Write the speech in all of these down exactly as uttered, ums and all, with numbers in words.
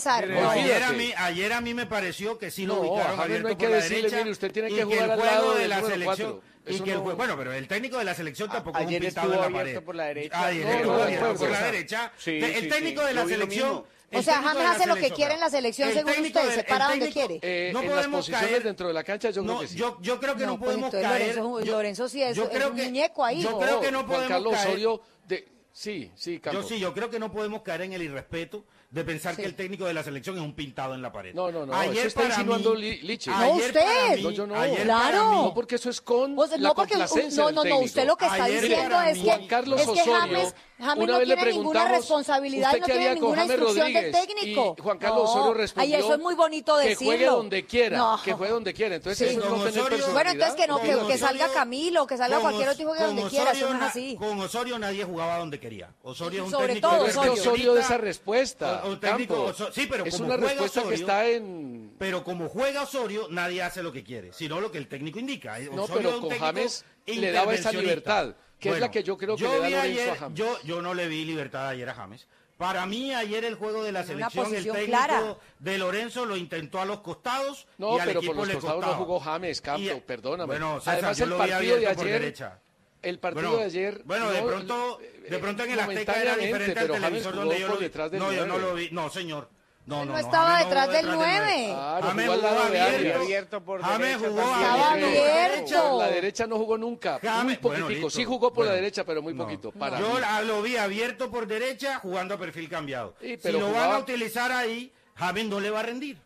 César. Mire, No. ayer, a mí, ayer a mí me pareció que sí lo No, ubicaron a James abierto no hay por que la decirle, derecha. mire, usted tiene y que jugar el al juego lado de del la número selección. cuatro. Y Eso que el no- juego, bueno, pero el técnico de la selección tampoco Ayer es un pintado estuvo en la abierto pared. por la derecha. Ayer No, estuvo no, abierto no, por la César. derecha. Sí, el sí, técnico sí, de la yo vi lo selección. mismo. el O sea, técnico James de la hace lo que selección, quiere en la selección, el según técnico usted, de- se el para donde técnico- quiere. Eh, no en las podemos posiciones caer- dentro de la cancha yo creo No, que sí. yo, yo creo que no, No, pues podemos entonces caer. Lorenzo- yo- Lorenzo sí es- yo es creo un que- muñeco ahí. Yo No, creo que no Juan podemos Carlos caer. Osorio de sí, sí, Yo Campos. sí, yo creo que no podemos caer en el irrespeto de pensar Sí. que el técnico de la selección es un pintado en la pared. No, no, no, Ayer eso está para insinuando mí- Li- Liche. No, ayer usted. para mí- No, yo no. ayer Claro. para mí- No, porque eso es con O sea, la no, porque complacencia no, del no, no, técnico. usted lo que está Ayer diciendo para es mí- que, Juan Carlos es que Osorio, James, James una no vez le tiene ninguna preguntamos, responsabilidad, ¿usted no qué tiene haría con ninguna James instrucción del Rodríguez? técnico. Y Juan Carlos No. Osorio respondió Ay, eso es muy bonito que decirlo. juegue donde quiera, No. que juegue donde quiera. Entonces Sí. eso es Con no tener Osorio- personalidad. Bueno, entonces que no, Con que, que Osorio- salga Camilo, que salga con cualquier Os- otro tipo que con donde quiera, eso no es na- así. Con Osorio nadie jugaba donde quería. Osorio es un Sobre técnico todo de Pero es que Osorio. Osorio de esa respuesta, O- o técnico Campos. Oso- sí, pero es como una juega respuesta que Osorio- está en... Pero como juega Osorio, nadie hace lo que quiere, sino lo que el técnico indica. No, Osorio es pero un con técnico James le daba esa intervencionista. libertad, que es la que yo creo que le da vi Lorenzo ayer- a James. Yo, yo no le vi libertad ayer a James. Para mí, ayer el juego de la En una selección, el posición técnico clara. de Lorenzo lo intentó a los costados No, y al pero equipo por los le costados costaba. no jugó James, Campo, Y- perdóname. Bueno, César, Además, yo el lo vi partido de abierto por ayer... derecha. El partido Bueno, de ayer... Bueno, de no, pronto, de eh, pronto en el Azteca era momentáneamente, diferente al pero James televisor jugó donde yo por lo vi. detrás del No, yo no nueve. lo vi. No, señor. No, Él no, no no, estaba James detrás jugó del del nueve. Claro, James jugó al jugó lado de abierto. Arias. Abierto por James derecha jugó también. Estaba abierto. abierto. La derecha no jugó nunca, James- muy bueno, poquitico. listo. Sí jugó por la Bueno, derecha, pero muy no. poquito. Para Yo mí. la- lo vi abierto por derecha jugando a perfil cambiado. Sí, Si pero lo van jugaba- a utilizar ahí, James no le va a rendir.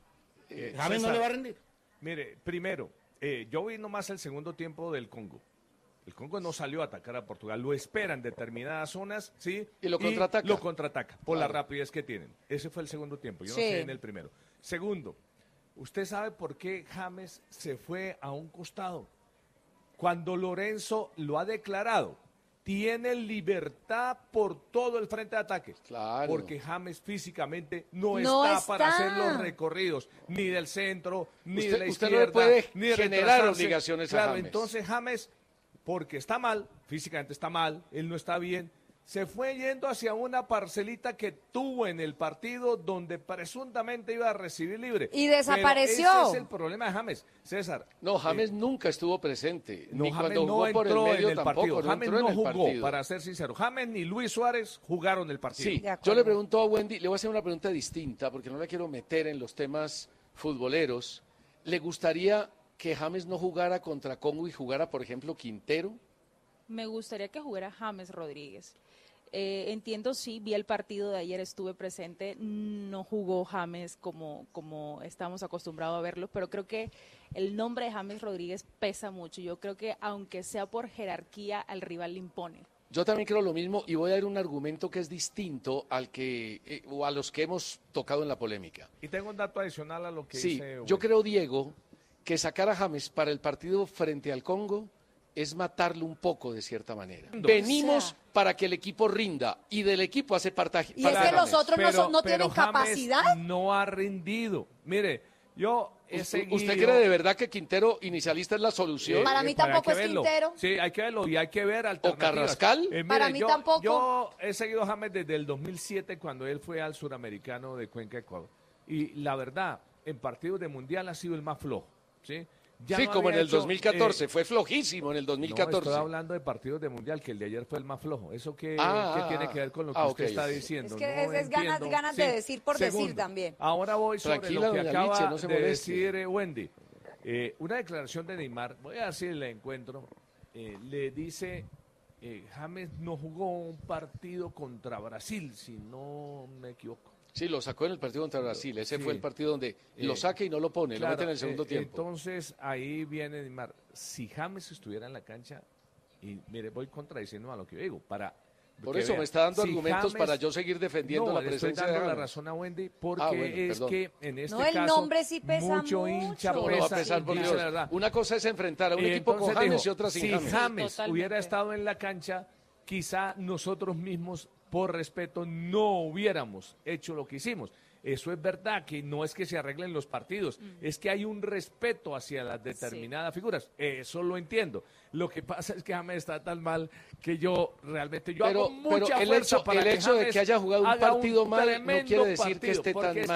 Eh, James no César, le va a rendir. Mire, primero, eh, yo vi nomás el segundo tiempo del Congo. El Congo no salió a atacar a Portugal, lo espera en determinadas zonas, ¿sí? Y lo contraataca. Lo contraataca, por Claro. la rapidez que tienen. Ese fue el segundo tiempo, yo Sí. no sé en el primero. Segundo, ¿usted sabe por qué James se fue a un costado? Cuando Lorenzo lo ha declarado, tiene libertad por todo el frente de ataque. Claro. Porque James físicamente no, No está, para está. hacer los recorridos, ni del centro, ni Usted- de la usted no le izquierda, puede ni de generar retrasarse. obligaciones a Claro, James. entonces James, porque está mal, físicamente está mal, él no está bien, se fue yendo hacia una parcelita que tuvo en el partido donde presuntamente iba a recibir libre. Y Pero desapareció. ese es el problema de James. César. No, James eh, nunca estuvo presente. no, ni James cuando no jugó por el entró medio en el tampoco. partido. No James entró en no el jugó, partido. para ser sincero. James ni Luis Suárez jugaron el partido. Sí, De acuerdo. yo le pregunto a Wendy, le voy a hacer una pregunta distinta porque no la quiero meter en los temas futboleros. ¿Le gustaría que James no jugara contra Congo y jugara, por ejemplo, Quintero? Me gustaría que jugara James Rodríguez. Eh, entiendo, sí, vi el partido de ayer, estuve presente, no jugó James como, como estamos acostumbrados a verlo, pero creo que el nombre de James Rodríguez pesa mucho. Yo creo que aunque sea por jerarquía, al rival le impone. Yo también creo lo mismo y voy a dar un argumento que es distinto al que eh, o a los que hemos tocado en la polémica. Y tengo un dato adicional a lo que Sí, dice... yo creo, Diego, que sacar a James para el partido frente al Congo es matarlo un poco de cierta manera. Venimos O sea, para que el equipo rinda y del equipo hace parte. Y es que los otros no, son- no tienen James capacidad. no ha rendido. Mire, yo he ¿Usted, seguido... ¿Usted cree de verdad que Quintero inicialista es la solución? Para mí pero hay tampoco que es verlo. Quintero. Sí, hay que verlo y hay que ver alternativas. Carrascal? Eh, mire, Para mí yo, tampoco. Yo he seguido a James desde el dos mil siete cuando él fue al Suramericano de Cuenca, Ecuador. Y la verdad, en partidos de Mundial ha sido el más flojo, ¿sí? Ya sí, no como en había el hecho, dos mil catorce, eh, fue flojísimo en el dos mil catorce. No, estoy hablando de partidos de Mundial, que el de ayer fue el más flojo. ¿Eso qué, Ah, qué ah, tiene ah. que ver con lo que Ah, usted ok, está ok. diciendo? Es que No es- es ganas- entiendo. ganas de decir por decir también. Ahora voy sobre Tranquila, lo que doña acaba Liche, no se de moleste. decir eh, Wendy. Eh, una declaración de Neymar, voy a ver si la encuentro, eh, le dice, eh, James no jugó un partido contra Brasil, si no me equivoco. Sí, lo sacó en el partido contra Brasil. Ese Sí. fue el partido donde lo Eh, saca y no lo pone, lo Claro, mete en el segundo eh, tiempo. Entonces ahí viene Neymar. Si James estuviera en la cancha, y mire, voy contradiciendo a lo que yo digo, para... Por que eso vea, me está dando si argumentos James- para yo seguir defendiendo no, la le presencia estoy de dando la James. razón a Wendy porque Ah, bueno, es perdón. que en este No, el caso nombre sí pesa mucho hincha mucho. No, no va a pesa, pesar, por dice Dios. la verdad. Una cosa es enfrentar a un Y equipo con entonces James dijo, y otra sin si James. James Totalmente. hubiera estado en la cancha, quizá nosotros mismos, por respeto, no hubiéramos hecho lo que hicimos. Eso es verdad, que no es que se arreglen los partidos, es que hay un respeto hacia las determinadas figuras. Eso lo entiendo. Lo que pasa es que James está tan mal que yo realmente yo Pero, hago mucha pero el fuerza hecho, para el que hecho de James que haya jugado un haga partido mal no tremendo quiere decir que partido, esté porque tan es mal.